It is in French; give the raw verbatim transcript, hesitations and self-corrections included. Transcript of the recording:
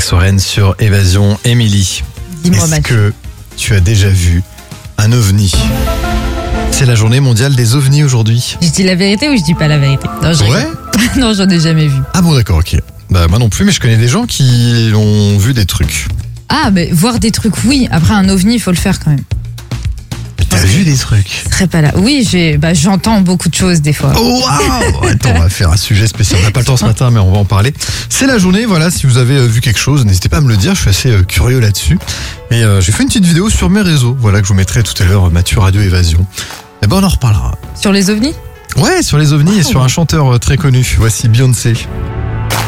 Soren sur Évasion. Émilie, Dis-moi, est-ce Mathieu. que tu as déjà vu un ovni? C'est la journée mondiale des ovnis aujourd'hui. Je dis la vérité ou je dis pas la vérité? Non, je Ouais. rigole. Non, j'en ai jamais vu. Ah bon, d'accord, ok. Bah moi non plus, mais je connais des gens qui ont vu des trucs. Ah, mais voir des trucs, oui. Après, un ovni, il faut le faire quand même. T'as vu des trucs? Je serais pas là. Oui, j'ai, bah, j'entends beaucoup de choses des fois. Oh waouh! Attends, on va faire un sujet spécial. On n'a pas le temps ce matin, mais on va en parler. C'est la journée, voilà, si vous avez euh, vu quelque chose, n'hésitez pas à me le dire, je suis assez euh, curieux là-dessus. Et euh, j'ai fait une petite vidéo sur mes réseaux, voilà, que je vous mettrai tout à l'heure, euh, Mathieu Radio Évasion. Et ben on en reparlera. Sur les ovnis? Ouais, sur les ovnis et sur un chanteur euh, très connu. Voici Beyoncé.